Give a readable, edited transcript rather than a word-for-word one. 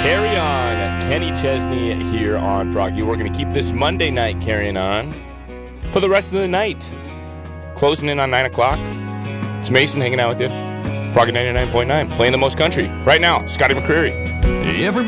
Carry on. Kenny Chesney here on Froggy. We're going to keep this Monday night carrying on for the rest of the night. Closing in on 9 o'clock. It's Mason hanging out with you. Froggy 99.9, playing the most country. Right now, Scotty McCreery. Everybody